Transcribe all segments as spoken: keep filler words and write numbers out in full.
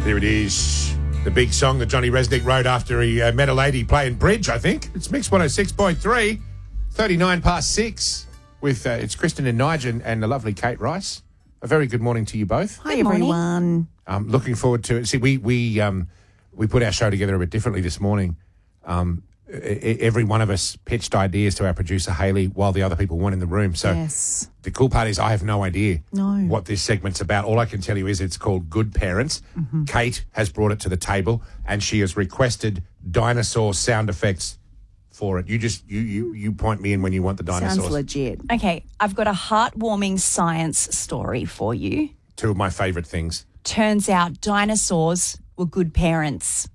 Here it is. The big song that Johnny Resnick wrote after he uh, met a lady playing bridge, I think. It's Mix one oh six point three, thirty-nine past six, with uh, it's Kristen and Nigel and the lovely Kate Rice. A very good morning to you both. Hi, everyone. Um, looking forward to it. See, we we um, we put our show together a bit differently this morning. Um, every one of us pitched ideas to our producer, Hayley, while the other people weren't in the room. So yes. The cool part is I have no idea no. what this segment's about. All I can tell you is it's called Good Parents. Mm-hmm. Kate has brought it to the table and she has requested dinosaur sound effects for it. You just, you you you point me in when you want the dinosaurs. Sounds legit. Okay, I've got a heartwarming science story for you. Two of my favourite things. Turns out dinosaurs were good parents.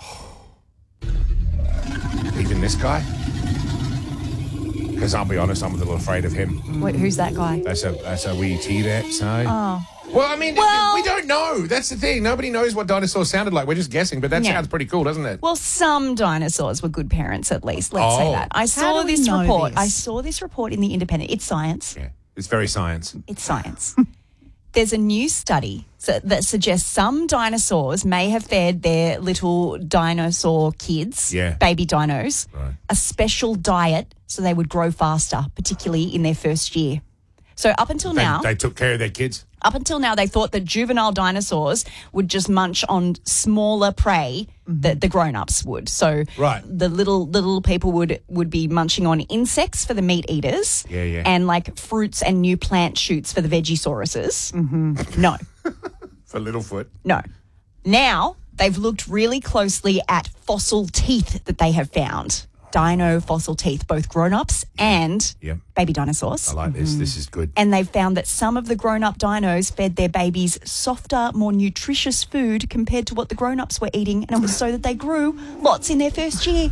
Even this guy? Because I'll be honest, I'm a little afraid of him. Wait, who's that guy? That's a that's a wee T there, so. Oh. Well, I mean, well, we don't know. That's the thing. Nobody knows what dinosaurs sounded like. We're just guessing, but that yeah. sounds pretty cool, doesn't it? Well, some dinosaurs were good parents, at least. Let's oh. say that. I How saw do we this know report. this? I saw this report in the Independent. It's science. Yeah, it's very science. It's science. There's a new study that suggests some dinosaurs may have fed their little dinosaur kids, yeah. baby dinos, right. a special diet so they would grow faster, particularly in their first year. So up until they, now... They took care of their kids? Up until now, they thought that juvenile dinosaurs would just munch on smaller prey mm-hmm. that the grown-ups would. So right. the little little people would, would be munching on insects for the meat eaters yeah, yeah. and like fruits and new plant shoots for the Vegisauruses. Mm-hmm. No. For Littlefoot? No. Now, they've looked really closely at fossil teeth that they have found. Dino fossil teeth, both grown-ups and yep. baby dinosaurs. I like this. Mm-hmm. This is good. And they've found that some of the grown-up dinos fed their babies softer, more nutritious food compared to what the grown-ups were eating, and it was so that they grew lots in their first year.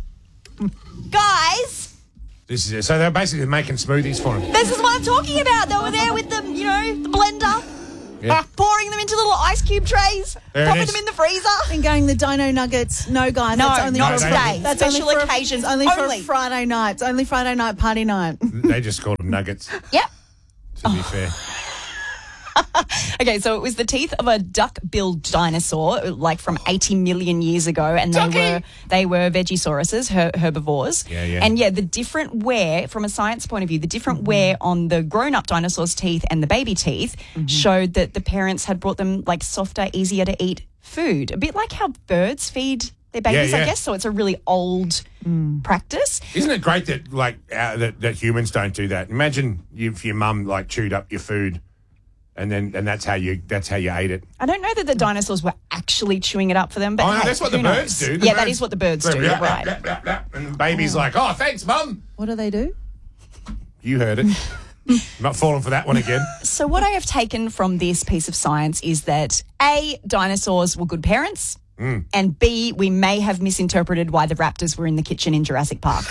Guys! This is it. So they're basically making smoothies for them. This is what I'm talking about. They were there with them, you know, the blender. Yeah. Pouring them into little ice cube trays, there popping them in the freezer. And going the dino nuggets. No, guys. No, that's only not for today. That's Special only for occasions A, only, only. for Friday night. It's only Friday night party night. They just called them nuggets. Yep. To be oh. fair. Okay, so it was the teeth of a duck-billed dinosaur, like from eighty million years ago, and they Ducky. were they were Vegisauruses, her, herbivores. Yeah, yeah. And yeah, the different wear, from a science point of view, the different mm-hmm. wear on the grown-up dinosaurs' teeth and the baby teeth mm-hmm. showed that the parents had brought them like softer, easier to eat food, a bit like how birds feed their babies, yeah, yeah. I guess. So it's a really old mm. practice. Isn't it great that like uh, that, that humans don't do that? Imagine if your mum like chewed up your food. And then, and that's how you that's how you ate it. I don't know that the dinosaurs were actually chewing it up for them, but oh, no, hey, that's what the knows? birds do. The yeah, birds, that is what the birds do. Blah, right? Blah, blah, blah, blah, and the baby's oh. like, "Oh, thanks, mum." What do they do? You heard it. I'm not falling for that one again. So what I have taken from this piece of science is that A, dinosaurs were good parents, mm. and B, we may have misinterpreted why the raptors were in the kitchen in Jurassic Park.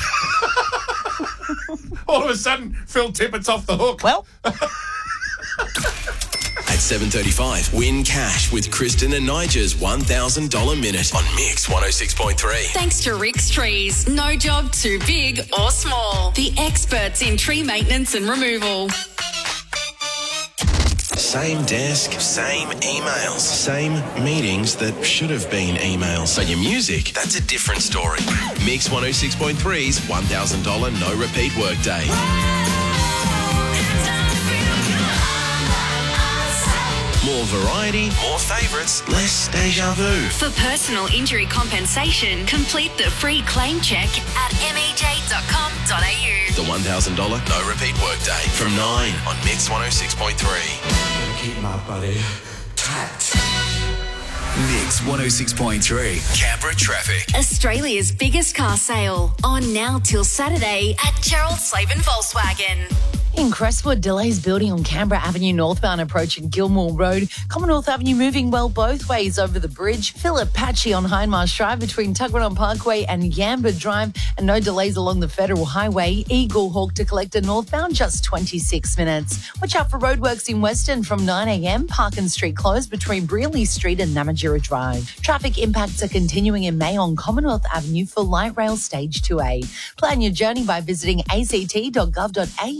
All of a sudden, Phil Tippett's off the hook. Well. At seven thirty-five, win cash with Kristen and Nigel's one thousand dollars minute on Mix one oh six point three. Thanks to Rick's Trees. No job too big or small. The experts in tree maintenance and removal. Same desk, same emails, same meetings that should have been emails. But your music, that's a different story. Mix one oh six point three's one thousand dollars no repeat workday. More variety, more favourites, less deja vu. For personal injury compensation, complete the free claim check at m e j dot com dot a u. The one thousand dollars no repeat workday from nine on Mix one oh six point three. Keep my body tight. Mix one oh six point three. Canberra traffic. Australia's biggest car sale on now till Saturday at Gerald Slavin Volkswagen. In Crestwood, delays building on Canberra Avenue northbound approaching Gilmore Road. Commonwealth Avenue moving well both ways over the bridge. Philip Patchy on Hindmarsh Drive between Tuggeranong Parkway and Yamba Drive. And no delays along the Federal Highway. Eagle Hawk to Collector northbound, just twenty-six minutes. Watch out for roadworks in Western from nine a m. Parkin Street closed between Brearley Street and Namatjira Drive. Traffic impacts are continuing in May on Commonwealth Avenue for light rail stage two A. Plan your journey by visiting a c t dot gov dot a u slash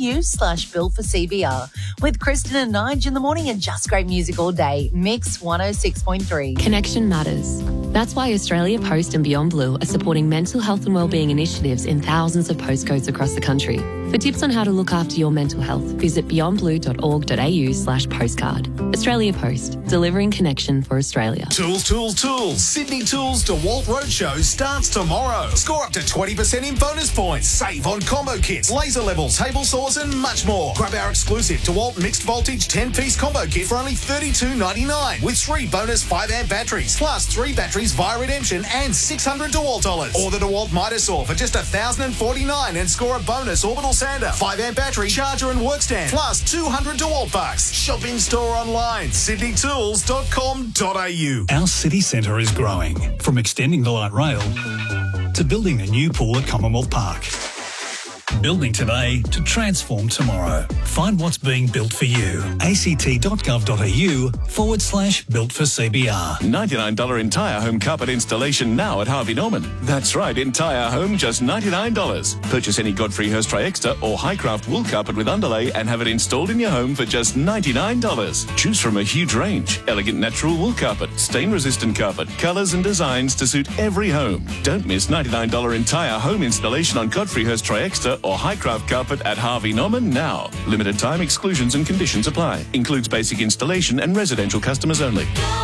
slash built for C B R. With Kristen and Nige in the morning and just great music all day. Mix one oh six point three. Connection matters. That's why Australia Post and Beyond Blue are supporting mental health and wellbeing initiatives in thousands of postcodes across the country. For tips on how to look after your mental health, visit beyondblue.org.au slash postcard. Australia Post, delivering connection for Australia. Tools, tools, tools. Sydney Tools DeWalt Roadshow starts tomorrow. Score up to twenty percent in bonus points. Save on combo kits, laser levels, table saws and much more. Grab our exclusive DeWalt mixed voltage ten-piece combo kit for only thirty-two ninety-nine with three bonus five amp batteries, plus three batteries via redemption and six hundred DeWalt dollars. Or the DeWalt Mitre Saw for just one thousand forty-nine and score a bonus orbital sander, five amp battery, charger and work stand, plus two hundred DeWalt bucks. Shop in store online, sydney tools dot com dot a u. Our city centre is growing, from extending the light rail to building a new pool at Commonwealth Park. Building today to transform tomorrow. Find what's being built for you. act.gov.au forward slash built for C B R. ninety-nine dollars entire home carpet installation now at Harvey Norman. That's right, entire home, just ninety-nine dollars. Purchase any Godfrey Hirst Tri-Extra or Highcraft wool carpet with underlay and have it installed in your home for just ninety-nine dollars. Choose from a huge range. Elegant natural wool carpet, stain-resistant carpet, colours and designs to suit every home. Don't miss ninety-nine dollars entire home installation on Godfrey Hirst Tri-Extra or Highcraft carpet at Harvey Norman now. Limited time exclusions and conditions apply. Includes basic installation and residential customers only.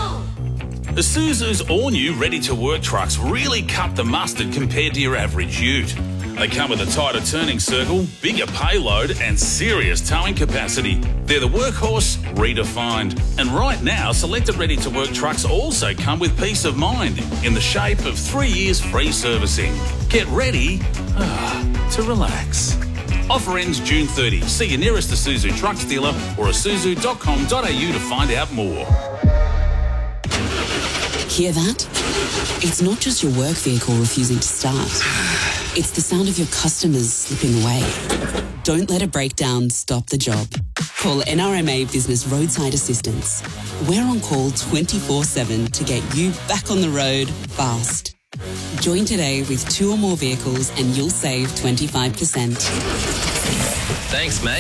Isuzu's all-new ready-to-work trucks really cut the mustard compared to your average ute. They come with a tighter turning circle, bigger payload and serious towing capacity. They're the workhorse redefined. And right now, selected ready-to-work trucks also come with peace of mind in the shape of three years free servicing. Get ready ah, to relax. Offer ends June thirtieth. See your nearest Isuzu trucks dealer or isuzu dot com dot a u to find out more. Hear that? It's not just your work vehicle refusing to start. It's the sound of your customers slipping away. Don't let a breakdown stop the job. Call N R M A Business Roadside Assistance. We're on call twenty-four seven to get you back on the road fast. Join today with two or more vehicles and you'll save twenty-five percent. Thanks, mate.